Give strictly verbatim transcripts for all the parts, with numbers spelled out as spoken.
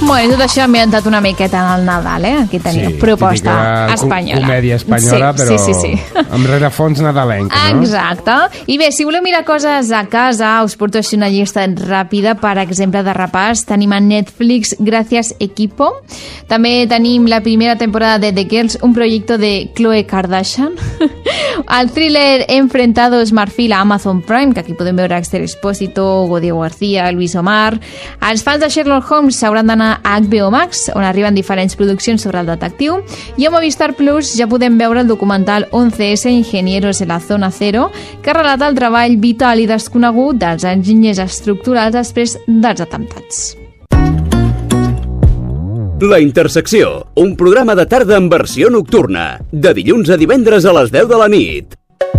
Molt bé, tot això ambientat una miqueta en el Nadal, eh? Aquí tenim sí, proposta espanyola. Comèdia espanyola, sí, però sí, sí, sí. amb rerefons nadalenc, no? Exacte. I bé, si voleu mirar coses a casa, us porto així una llista ràpida, per exemple, de repàs. Tenim a Netflix Gracias Equipo. També tenim la primera temporada de The Girls, un projecte de Khloe Kardashian. El thriller Enfrentados Marfil a Amazon Prime, que aquí podem veure Esther Expósito, Diego García, Luis Omar. Els fans de Sherlock Holmes s'hauran d'anar a H B O Max, on arriben diferents produccions sobre el detectiu, i a Movistar Plus ja podem veure el documental once ese Ingenieros de la Zona Cero, que relata el treball vital i desconegut dels enginyers estructurals després dels atemptats. La Intersecció, un programa de tarda en versió nocturna, de dilluns a divendres a les deu de la nit.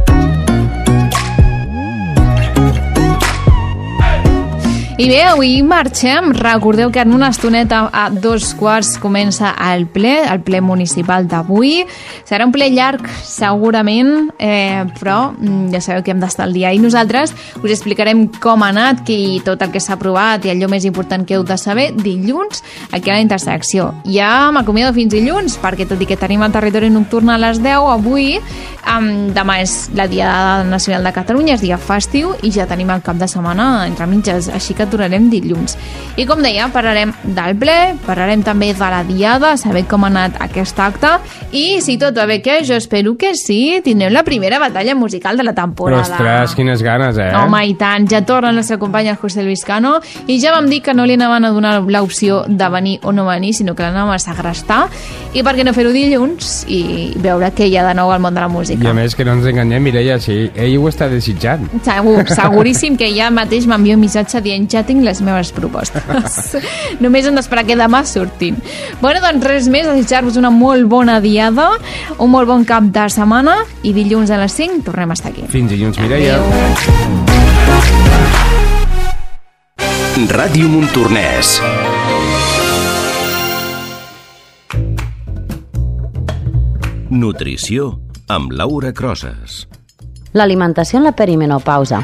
I bé, avui marxem. Recordeu que en una estoneta a dos quarts comença el ple, el ple municipal d'avui. Serà un ple llarg, segurament, eh, però ja sabeu que hem d'estar al dia. I nosaltres us explicarem com ha anat, i tot el que s'ha aprovat i allò més important que heu de saber dilluns aquí a la Intersecció. Ja m'acomiado fins dilluns, perquè tot i que tenim el territori nocturn a les deu, avui, um, demà és la Diada Nacional de Catalunya, és dia festiu, i ja tenim el cap de setmana entre mitges, així que tornarem dilluns. I com deia, parlarem del ple, parlarem també de la Diada, saber com ha anat aquest acte, i si tot va bé, que jo espero que sí, tindrem la primera batalla musical de la temporada. Però ostres, quines ganes, eh? Home, i tant, ja torna el nostre company el José Luis Cano, i ja vam dir que no li anaven a donar l'opció de venir o no venir, sinó que l'anàvem a segrestar, i per què no fer-ho dilluns i veure què hi ha de nou al món de la música. I a més, que no ens enganyem, Mireia, sí, ell ho està desitjant. Segur, seguríssim que ja mateix m'envia un missatge dient ja tinc les meves propostes. Només hem d'esperar que demà surtin. Bueno, doncs res més, desitjar-vos una molt bona diada, un molt bon cap de setmana, i dilluns a les cinc tornem a estar aquí. Fins dilluns, Mireia. Ràdio Montornès. Nutrició amb Laura Crosas. L'alimentació en la perimenopausa.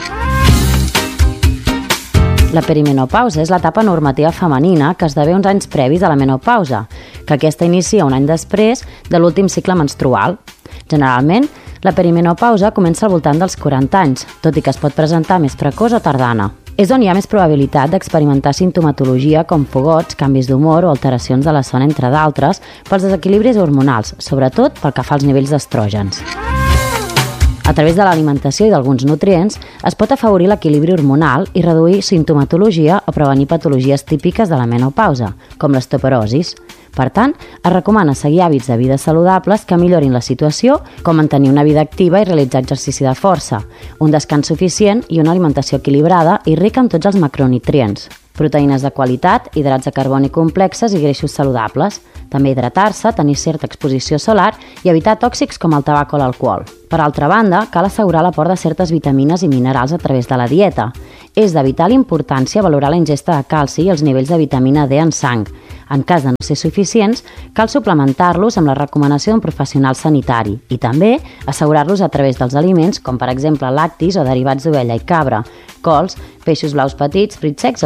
La perimenopausa és l'etapa normativa femenina que esdevé uns anys previs a la menopausa, que aquesta inicia un any després de l'últim cicle menstrual. Generalment, la perimenopausa comença al voltant dels quaranta anys, tot i que es pot presentar més precoç o tardana. És on hi ha més probabilitat d'experimentar sintomatologia com fogots, canvis d'humor o alteracions de la son, entre d'altres, pels desequilibris hormonals, sobretot pel que fa als nivells d'estrògens. A través de l'alimentació i d'alguns nutrients es pot afavorir l'equilibri hormonal i reduir sintomatologia o prevenir patologies típiques de la menopausa, com l'osteoporosis. Per tant, es recomana seguir hàbits de vida saludables que millorin la situació, com mantenir una vida activa i realitzar exercici de força, un descans suficient i una alimentació equilibrada i rica en tots els macronutrients, proteïnes de qualitat, hidrats de carboni complexes i greixos saludables. També hidratar-se, tenir certa exposició solar i evitar tòxics com el tabac o l'alcohol. Per altra banda, cal assegurar l'aport de certes vitamines i minerals a través de la dieta. És de vital importància valorar la ingesta de calci i els nivells de vitamina D en sang. En cas de no ser suficients, cal suplementar-los amb la recomanació d'un professional sanitari i també assegurar-los a través dels aliments com per exemple lactis o derivats d'ovella i cabra, cols, peixos blaus petits, fruits secs